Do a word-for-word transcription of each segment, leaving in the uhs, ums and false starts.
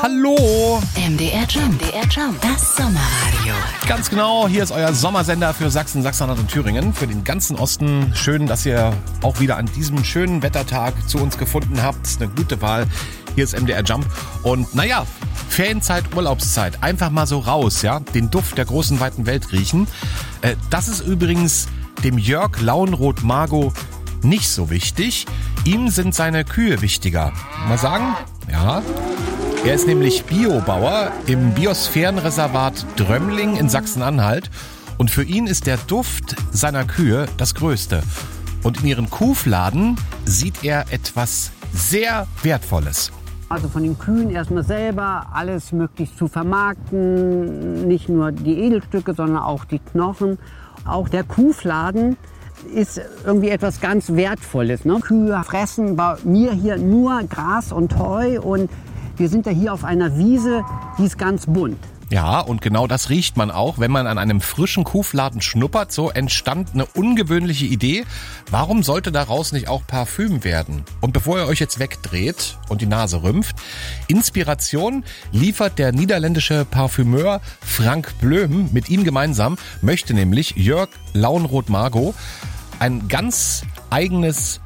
Hallo! M D R Jump, M D R Jump, das Sommerradio. Ganz genau, hier ist euer Sommersender für Sachsen, Sachsen-Anhalt und Thüringen, für den ganzen Osten. Schön, dass ihr auch wieder an diesem schönen Wettertag zu uns gefunden habt. Das ist eine gute Wahl. Hier ist M D R Jump. Und naja, Ferienzeit, Urlaubszeit. Einfach mal so raus, ja, den Duft der großen, weiten Welt riechen. Äh, das ist übrigens dem Jörg Lauenroth-Margot nicht so wichtig. Ihm sind seine Kühe wichtiger. Mal sagen? Ja. Er ist nämlich Biobauer im Biosphärenreservat Drömling in Sachsen-Anhalt. Und für ihn ist der Duft seiner Kühe das Größte. Und in ihren Kuhfladen sieht er etwas sehr Wertvolles. Also von den Kühen erstmal selber alles möglichst zu vermarkten. Nicht nur die Edelstücke, sondern auch die Knochen. Auch der Kuhfladen ist irgendwie etwas ganz Wertvolles. Ne? Kühe fressen bei mir hier nur Gras und Heu und wir sind ja hier auf einer Wiese, die ist ganz bunt. Ja, und genau das riecht man auch, wenn man an einem frischen Kuhfladen schnuppert. So entstand eine ungewöhnliche Idee. Warum sollte daraus nicht auch Parfüm werden? Und bevor ihr euch jetzt wegdreht und die Nase rümpft, Inspiration liefert der niederländische Parfümeur Frank Blöm. Mit ihm gemeinsam möchte nämlich Jörg Lauenroth-Margot ein ganz eigenes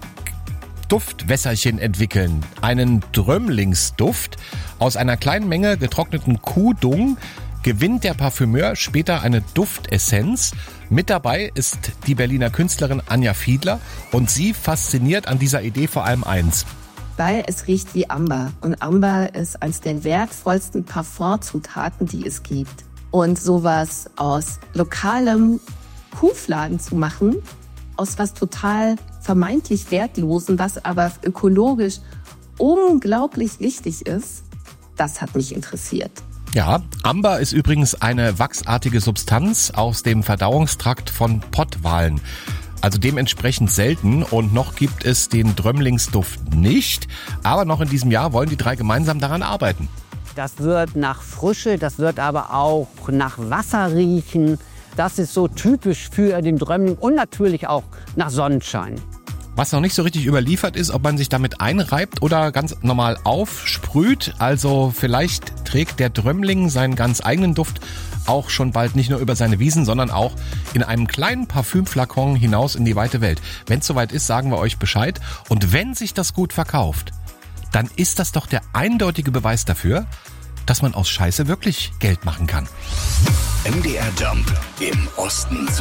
Duftwässerchen entwickeln. Einen Drömlingsduft. Aus einer kleinen Menge getrockneten Kuhdung gewinnt der Parfümeur später eine Duftessenz. Mit dabei ist die Berliner Künstlerin Anja Fiedler und sie fasziniert an dieser Idee vor allem eins. Weil es riecht wie Amber und Amber ist eines der wertvollsten Parfumzutaten, die es gibt. Und sowas aus lokalem Kuhfladen zu machen, aus was total vermeintlich Wertlosen, was aber ökologisch unglaublich wichtig ist, das hat mich interessiert. Ja, Amber ist übrigens eine wachsartige Substanz aus dem Verdauungstrakt von Pottwalen. Also dementsprechend selten und noch gibt es den Drömlingsduft nicht. Aber noch in diesem Jahr wollen die drei gemeinsam daran arbeiten. Das wird nach Frische, das wird aber auch nach Wasser riechen. Das ist so typisch für den Drömling und natürlich auch nach Sonnenschein. Was noch nicht so richtig überliefert ist, ob man sich damit einreibt oder ganz normal aufsprüht. Also vielleicht trägt der Drömling seinen ganz eigenen Duft auch schon bald nicht nur über seine Wiesen, sondern auch in einem kleinen Parfümflakon hinaus in die weite Welt. Wenn es soweit ist, sagen wir euch Bescheid. Und wenn sich das gut verkauft, dann ist das doch der eindeutige Beweis dafür, dass man aus Scheiße wirklich Geld machen kann. M D R Jump im Osten.